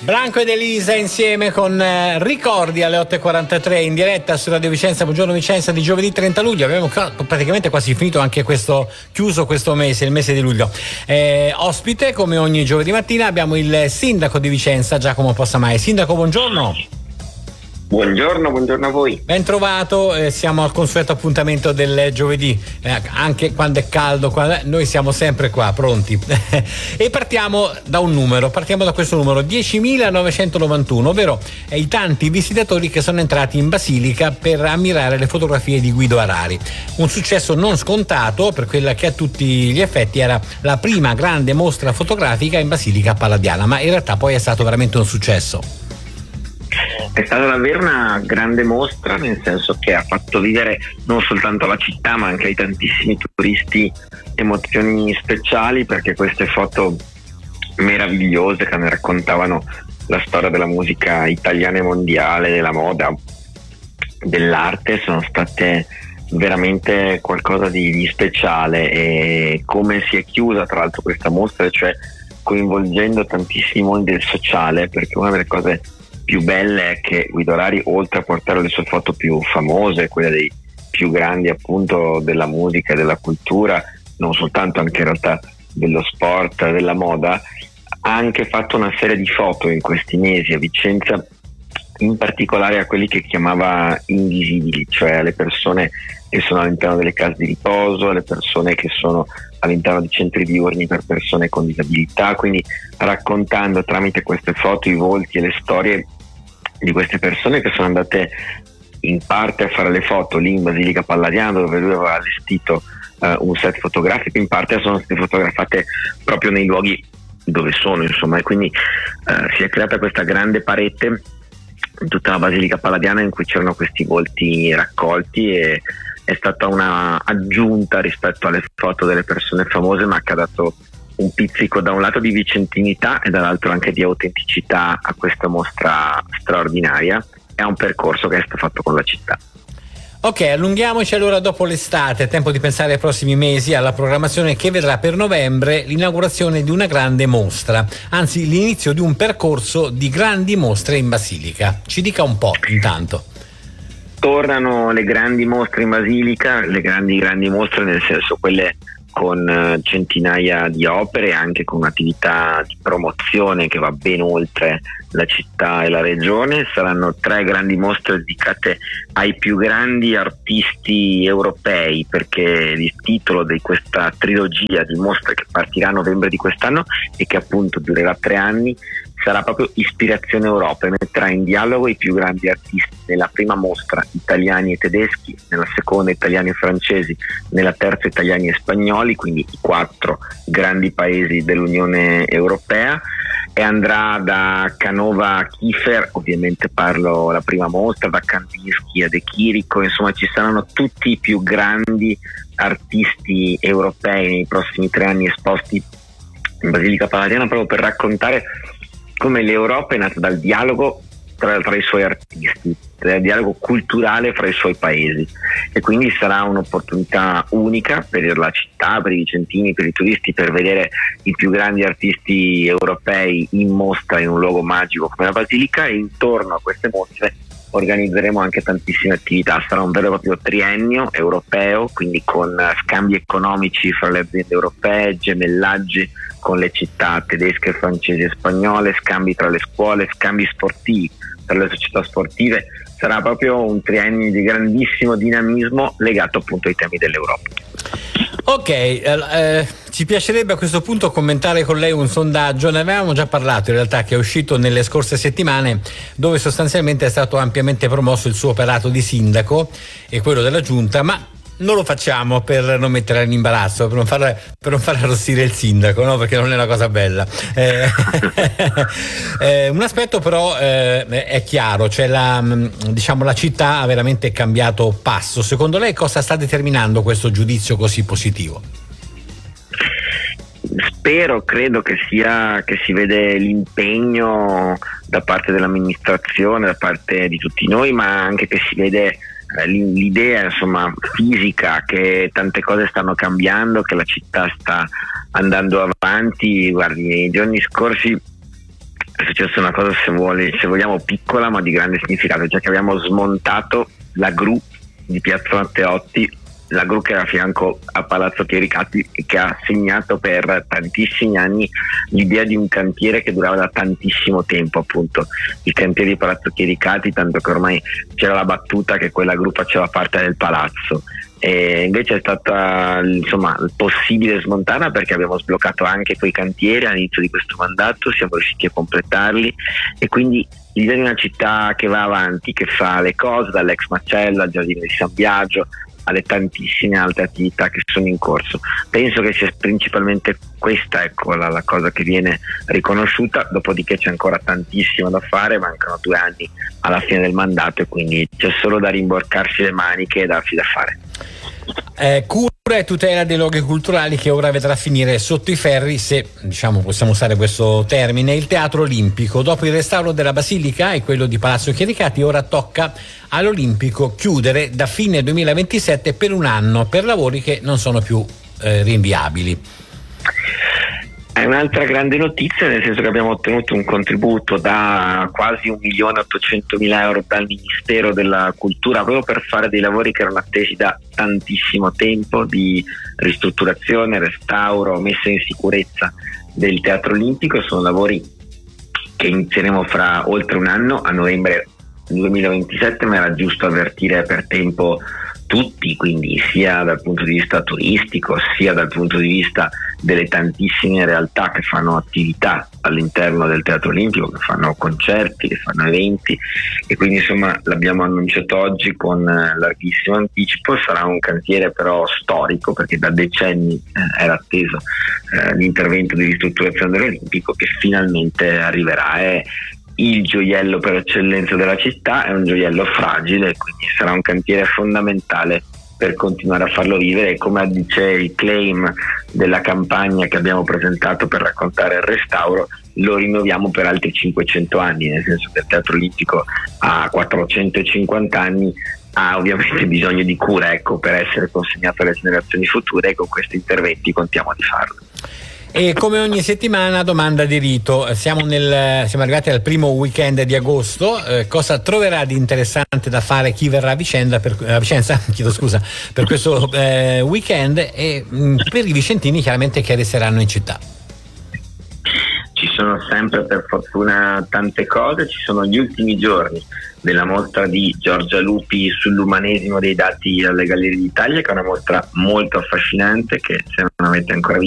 Branco ed Elisa insieme con Ricordi alle 8.43 in diretta su Radio Vicenza. Buongiorno Vicenza di giovedì 30 luglio. Abbiamo praticamente quasi finito anche chiuso questo mese, il mese di luglio. Ospite, come ogni giovedì mattina, abbiamo il sindaco di Vicenza, Giacomo Possamai. Sindaco, buongiorno. Buongiorno a voi. Ben trovato, siamo al consueto appuntamento del giovedì, anche quando è caldo, noi siamo sempre qua, pronti. E partiamo da questo numero, 10.991, ovvero i tanti visitatori che sono entrati in Basilica per ammirare le fotografie di Guido Arari. Un successo non scontato per quella che a tutti gli effetti era la prima grande mostra fotografica in Basilica Palladiana, ma in realtà poi è stato veramente un successo. È stata davvero una grande mostra, nel senso che ha fatto vivere non soltanto alla città ma anche ai tantissimi turisti emozioni speciali, perché queste foto meravigliose che ne raccontavano la storia della musica italiana e mondiale, della moda, dell'arte, sono state veramente qualcosa di speciale. E come si è chiusa tra l'altro questa mostra, cioè coinvolgendo tantissimi mondi del sociale, perché una delle cose più belle è che Guido Arari, oltre a portare le sue foto più famose, quelle dei più grandi appunto della musica e della cultura, non soltanto, anche in realtà dello sport e della moda, ha anche fatto una serie di foto in questi mesi a Vicenza, in particolare a quelli che chiamava invisibili, cioè alle persone che sono all'interno delle case di riposo, alle persone che sono all'interno di centri diurni per persone con disabilità, quindi raccontando tramite queste foto i volti e le storie di queste persone che sono andate in parte a fare le foto lì in Basilica Palladiana, dove lui aveva allestito un set fotografico, in parte sono state fotografate proprio nei luoghi dove sono, insomma, e quindi si è creata questa grande parete in tutta la Basilica Palladiana in cui c'erano questi volti raccolti, e è stata una aggiunta rispetto alle foto delle persone famose, ma che ha dato un pizzico da un lato di vicentinità e dall'altro anche di autenticità a questa mostra straordinaria. È un percorso che è stato fatto con la città. Ok, allunghiamoci allora dopo l'estate, è tempo di pensare ai prossimi mesi, alla programmazione che vedrà per novembre l'inaugurazione di una grande mostra, anzi l'inizio di un percorso di grandi mostre in Basilica. Ci dica un po' intanto. Tornano le grandi mostre in Basilica, le grandi mostre nel senso quelle con centinaia di opere, anche con un'attività di promozione che va ben oltre la città e la regione. Saranno 3 grandi mostre dedicate ai più grandi artisti europei, perché il titolo di questa trilogia di mostre che partirà a novembre di quest'anno e che appunto durerà 3 anni sarà proprio Ispirazione Europa, e metterà in dialogo i più grandi artisti. Nella prima mostra italiani e tedeschi, nella seconda italiani e francesi, nella terza italiani e spagnoli, quindi i 4 grandi paesi dell'Unione Europea, e andrà da Canova a Kiefer, ovviamente parlo la prima mostra, da Kandinsky a De Chirico, insomma ci saranno tutti i più grandi artisti europei nei prossimi 3 anni esposti in Basilica Palladiana, proprio per raccontare come l'Europa è nata dal dialogo tra i suoi artisti, dal dialogo culturale fra i suoi paesi, e quindi sarà un'opportunità unica per la città, per i vicentini, per i turisti, per vedere i più grandi artisti europei in mostra in un luogo magico come la Basilica. E intorno a queste mostre organizzeremo anche tantissime attività. Sarà un vero e proprio triennio europeo, quindi con scambi economici fra le aziende europee, gemellaggi con le città tedesche, francesi e spagnole, scambi tra le scuole, scambi sportivi tra le società sportive. Sarà proprio un triennio di grandissimo dinamismo legato appunto ai temi dell'Europa. Ok, ci piacerebbe a questo punto commentare con lei un sondaggio, ne avevamo già parlato in realtà, che è uscito nelle scorse settimane, dove sostanzialmente è stato ampiamente promosso il suo operato di sindaco e quello della giunta, ma non lo facciamo per non mettere in imbarazzo, per non far arrossire il sindaco, no? Perché non è una cosa bella. Un aspetto però è chiaro, cioè la città ha veramente cambiato passo. Secondo lei cosa sta determinando questo giudizio così positivo? Credo che si vede l'impegno da parte dell'amministrazione, da parte di tutti noi, ma anche che si vede l'idea, insomma, fisica, che tante cose stanno cambiando, che la città sta andando avanti. Guardi, nei giorni scorsi è successa una cosa, se vogliamo piccola ma di grande significato, cioè che abbiamo smontato la gru di Piazza Matteotti, la gru che era a fianco a Palazzo Chiericati e che ha segnato per tantissimi anni l'idea di un cantiere che durava da tantissimo tempo, appunto il cantiere di Palazzo Chiericati, tanto che ormai c'era la battuta che quella gru faceva parte del palazzo. E invece è stata possibile smontarla perché abbiamo sbloccato anche quei cantieri all'inizio di questo mandato, siamo riusciti a completarli, e quindi l'idea di una città che va avanti, che fa le cose, dall'ex Macella al Giardino di San Biagio alle tantissime altre attività che sono in corso. Penso che sia principalmente questa, ecco, la cosa che viene riconosciuta, dopodiché c'è ancora tantissimo da fare, mancano 2 anni alla fine del mandato e quindi c'è solo da rimborcarsi le maniche e darsi da fare. Cura e tutela dei luoghi culturali che ora vedrà finire sotto i ferri, se possiamo usare questo termine, il Teatro Olimpico. Dopo il restauro della Basilica e quello di Palazzo Chiericati, ora tocca all'Olimpico chiudere da fine 2027 per un anno per lavori che non sono più rinviabili. È un'altra grande notizia, nel senso che abbiamo ottenuto un contributo da quasi 1.800.000 euro dal Ministero della Cultura proprio per fare dei lavori che erano attesi da tantissimo tempo, di ristrutturazione, restauro, messa in sicurezza del Teatro Olimpico. Sono lavori che inizieremo fra oltre un anno, a novembre 2027, ma era giusto avvertire per tempo tutti, quindi sia dal punto di vista turistico sia dal punto di vista delle tantissime realtà che fanno attività all'interno del Teatro Olimpico, che fanno concerti, che fanno eventi, e quindi l'abbiamo annunciato oggi con larghissimo anticipo. Sarà un cantiere però storico, perché da decenni era atteso l'intervento di ristrutturazione dell'Olimpico, che finalmente arriverà. È il gioiello per eccellenza della città, è un gioiello fragile, quindi sarà un cantiere fondamentale per continuare a farlo vivere, e come dice il claim della campagna che abbiamo presentato per raccontare il restauro, lo rinnoviamo per altri 500 anni, nel senso che il Teatro Olimpico ha 450 anni, ha ovviamente bisogno di cura, ecco, per essere consegnato alle generazioni future, e con questi interventi contiamo di farlo. E come ogni settimana, domanda di rito. Siamo arrivati al primo weekend di agosto. Cosa troverà di interessante da fare chi verrà a Vicenza per questo weekend, e per i vicentini chiaramente che resteranno in città? Ci sono sempre, per fortuna, tante cose. Ci sono gli ultimi giorni della mostra di Giorgia Lupi sull'umanesimo dei dati alle Gallerie d'Italia, che è una mostra molto affascinante, che se non avete ancora visto